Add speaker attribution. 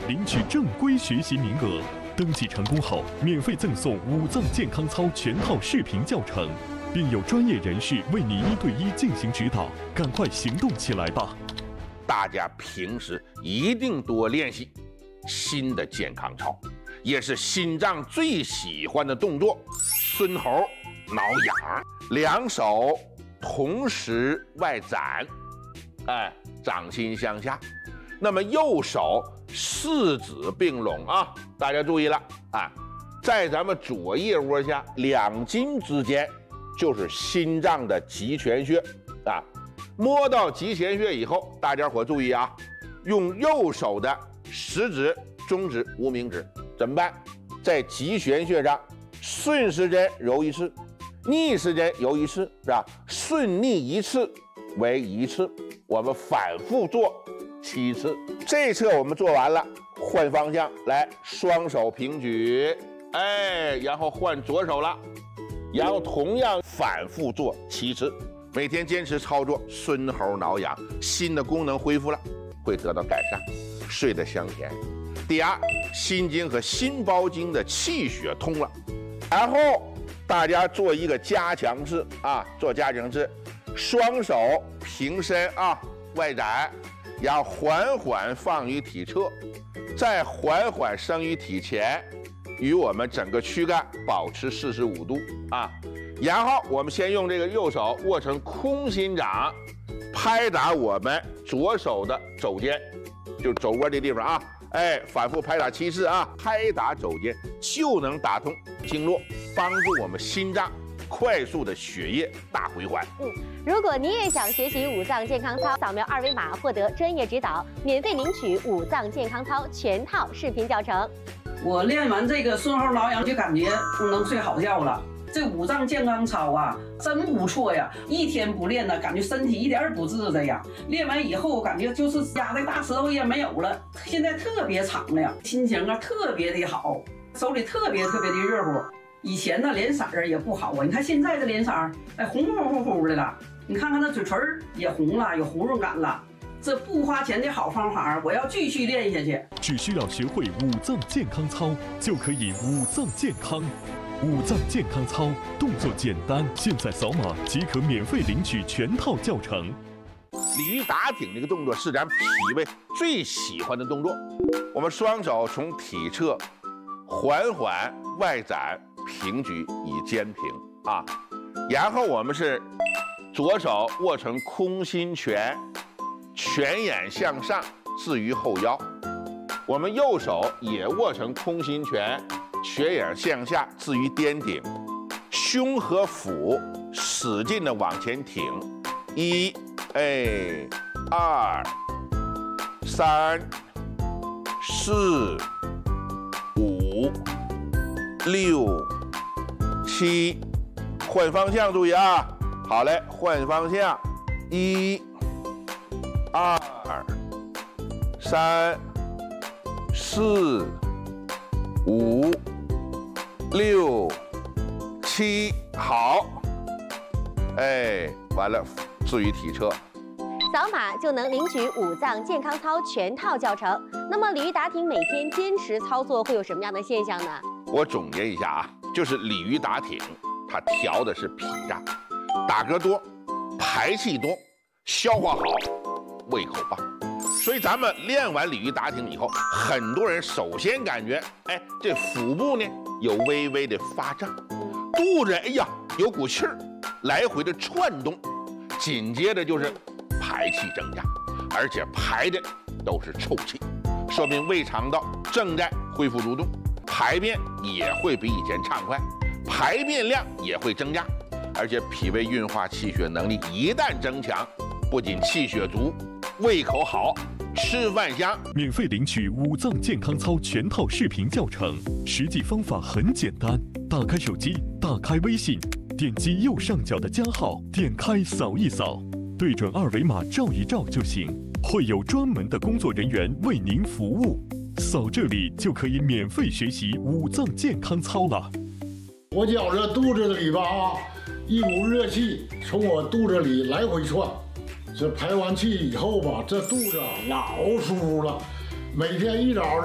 Speaker 1: 领取正规学习名额。登记成功后，免费赠送5脏健康操全套视频教程，并有专业人士为你1对1进行指导。赶快行动起来吧！
Speaker 2: 大家平时一定多练习新的健康操，也是心脏最喜欢的动作——孙猴挠痒。两手同时外展，掌心向下。那么右手四指并拢啊，大家注意了啊，在咱们左腋窝下2筋之间就是心脏的极泉穴啊。摸到极泉穴以后，大家伙注意啊，用右手的食指、中指、无名指怎么办？在极泉穴上顺时针揉1次，逆时针揉1次，是吧？顺逆1次为1次，我们反复做7次。这一侧我们做完了，换方向来，双手平举，然后换左手了，然后同样反复做7次。每天坚持操作，孙猴挠痒，心的功能恢复了，会得到改善，睡得香甜。第二，心经和心包经的气血通了。然后大家做一个加强式啊，做加强式，双手平伸啊，外展，然后缓缓放于体侧，再缓缓升于体前，与我们整个躯干保持45度啊。然后我们先用这个右手握成空心掌，拍打我们左手的肘尖，就肘窝这地方啊，反复拍打7次啊，拍打肘尖就能打通经络，帮助我们心脏快速的血液大回环。
Speaker 3: 如果你也想学习5脏健康操，扫描2维码获得专业指导，免费领取5脏健康操全套视频教程。
Speaker 4: 我练完这个孙猴挠痒，就感觉能睡好觉了。这5脏健康操啊，真不错呀！一天不练呢，感觉身体一点也不自在呀。练完以后，感觉就是压的大舌头也没有了，现在特别敞亮，心情啊特别的好，手里特别的热乎。以前呢脸色儿也不好啊，你看现在这脸色儿，红乎乎的了。你看看那嘴唇也红了，有红润感了。这不花钱的好方法，我要继续练下去。
Speaker 1: 只需要学会5脏健康操，就可以5脏健康。5脏健康操动作简单，现在扫码即可免费领取全套教程。
Speaker 2: 鲤鱼打挺这个动作是咱脾胃最喜欢的动作。我们双手从体侧缓缓外展平举以肩平啊，然后我们是左手握成空心拳，拳眼向上置于后腰，我们右手也握成空心拳，拳眼向下置于颠顶，胸和腹使劲的往前挺，1、2、3、4、5、6、7，换方向注意啊！好嘞，换方向，1、2、3、4、5、6、7，好，完了，置于体侧。
Speaker 3: 扫码就能领取5脏健康操全套教程。那么鲤鱼打挺每天坚持操作会有什么样的现象呢？
Speaker 2: 我总结一下啊，就是鲤鱼打挺，它调的是脾脏，打嗝多，排气多，消化好，胃口棒。所以咱们练完鲤鱼打挺以后，很多人首先感觉，这腹部呢有微微的发胀，肚子有股气儿来回的窜动，紧接着就是排气增加，而且排的都是臭气，说明胃肠道正在恢复蠕动，排便也会比以前畅快，排便量也会增加，而且脾胃运化气血能力一旦增强，不仅气血足，胃口好，吃饭香。
Speaker 1: 免费领取5脏健康操全套视频教程，实际方法很简单，打开手机，打开微信，点击右上角的加号，点开扫一扫，对准2维码照一照就行，会有专门的工作人员为您服务。扫这里就可以免费学习5脏健康操了。
Speaker 5: 我觉着肚子里吧一股热气从我肚子里来回窜，这排完气以后吧，这肚子老舒服了。每天一早